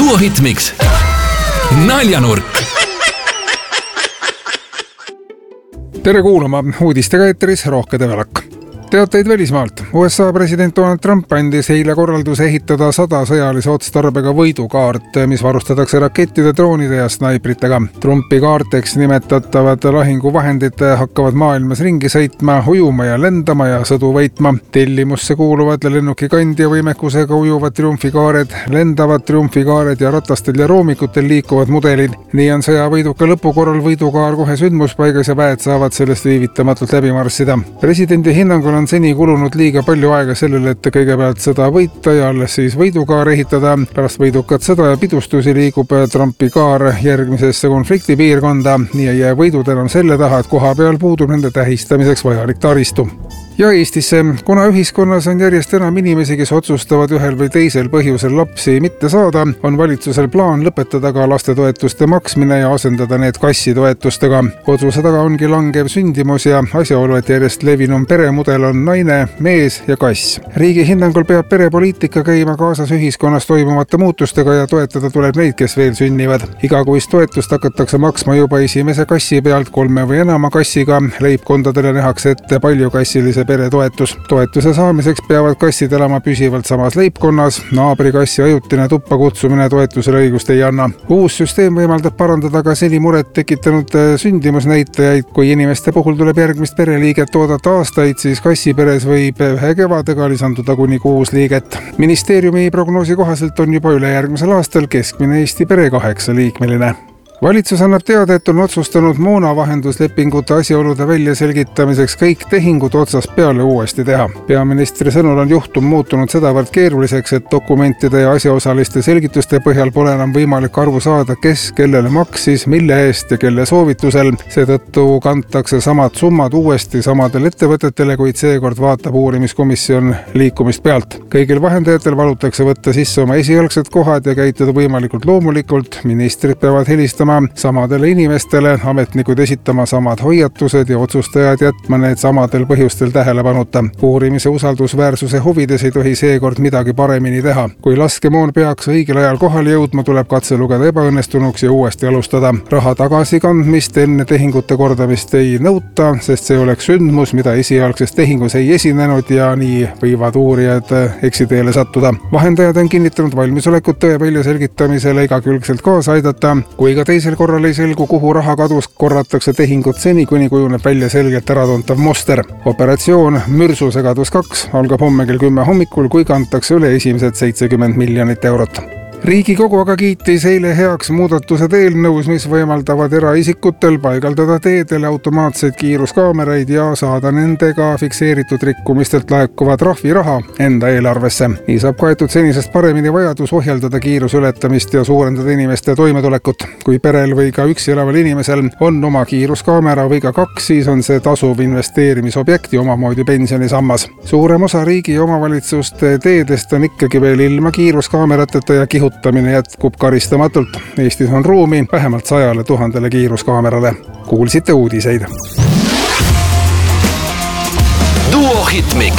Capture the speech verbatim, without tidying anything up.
Duo Hitmix Naljanurk. Tere kuulama, uudistega eetris Rohke Develak. Teateid välismaalt. U S A president Donald Trump andis eile korralduse ehitada sada sõjalise otstarbega võidukaart, mis varustatakse rakettide, droonide ja snaipritega. Trumpi kaarteks nimetatavad lahinguvahendid hakkavad maailmas ringi sõitma, ujuma ja lendama ja sõdu võitma. Tellimusse kuuluvad lennukikandja võimekusega ujuvad triumfikaared, lendavad triumfikaared ja ratastel ja roomikutel liikuvad mudelid. Nii on sõjavõiduka lõpu korral võidukaar kohe sündmuspaigas ja väed saavad sellest viivitamatult läbi marssida. Presidendi hinnangul on seni kulunud liiga palju aega sellele, et kõigepealt sõda võita ja alles siis võidukaar ehitada. Pärast võidukat sõda ja pidustusi liigub Trumpi kaar järgmisesse konfliktipiirkonda. Nii ei jää võidud enam selle taha, et koha peal puudub nende tähistamiseks vajalik taristu. Ja Eestisse, kuna ühiskonnas on järjest enam inimesi, kes otsustavad ühel või teisel põhjusel lapsi mitte saada, on valitsusel plaan lõpetada ka lastetoetuste maksmine ja asendada need kassitoetustega. Otsuse taga ongi langev sündimus ja asjaolu, et järjest levinum peremudel on naine, mees ja kass. Riigi hinnangul peab perepoliitika käima kaasas ühiskonnas toimuvate muutustega ja toetada tuleb neid, kes veel sünnivad. Igakuist toetust hakatakse maksma juba esimese kassi pealt kolme või enama kassiga. Leibkondadele nähakse ette paljukassilise peretoetus. Toetuse saamiseks peavad kassid elama püsivalt samas leibkonnas. Naabrikassi ajutine tuppa kutsumine toetusele õigust ei anna. Uus süsteem võimaldab parandada ka seni muret tekitanud sündimusnäitajaid. Kui inimeste puhul tuleb järgmist pereliiget oodata aastaid, siis kassiperes võib ühe kevadega lisanduda kuni kuus liiget. Ministeeriumi prognoosi kohaselt on juba üle järgmisel aastal keskmine Eesti pere kaheksa liikmeline. Valitsus annab teada, et on otsustanud moonavahenduslepingute asjaolude välja selgitamiseks kõik tehingud otsast peale uuesti teha. Peaministri sõnul on juhtum muutunud sedavõrd keeruliseks, et dokumentide ja asjaosaliste selgituste põhjal pole enam võimalik arvu saada, kes kellele maksis, mille eest ja kelle soovitusel. Seetõttu kantakse samad summad uuesti samadel ettevõtetele, kuid seekord vaatab uurimiskomisjon liikumist pealt. Kõigil vahendajatel valutakse võtta sisse oma esialgsed kohad ja käituda võimalikult loomulikult. Ministrid peavad helistama samadele inimestele, ametnikud esitama samad hoiatused ja otsustajad jätma need samadel põhjustel tähelepanuta. Uurimise usaldusväärsuse huvides ei tohi seekord midagi paremini teha. Kui laskemoon peaks õigel ajal kohale jõudma, tuleb katse lugeda ebaõnnestunuks ja uuesti alustada. Raha tagasikandmist enne tehingute kordamist ei nõuta, sest see oleks sündmus, mida esialgses tehingus ei esinenud ja nii võivad uurijad eksiteele sattuda. Vahendajad on kinnitanud valmisolekut tõe välja selgitamisele igakülgselt kaasa aidata, kui ka teisel Teisel korral ei selgu, kuhu raha kadus, korratakse tehingut seni, kuni kujuneb välja selgelt äratuntav muster. Operatsioon Mürsusegadus kaks algab homme kell kümme hommikul, kui kantakse üle esimesed seitsekümmend miljonit eurot. Riigikogu aga kiitis eile heaks muudatused eelnõus, mis võimaldavad eraisikutel paigaldada teedele automaatseid kiiruskaameraid ja saada nendega fikseeritud rikkumistelt laekuva trahviraha enda eelarvesse. Nii saab kaetud senisest paremini vajadus ohjeldada kiirusületamist ja suurendada inimeste toimetulekut. Kui perel või ka üksi elaval inimesel on oma kiiruskaamera või ka kaks, siis on see tasuv investeerimisobjekt ja omamoodi pensionisammas. Suurem osa riigi ja omavalitsuste teedest on ikkagi veel ilma kiiruskaamerateta ja kihut Tamine jätkub karistamatult. Eestis on ruumi vähemalt sajale tuhandele kiiruskaamerale. Kuulsite uudiseid. Duo Hitmix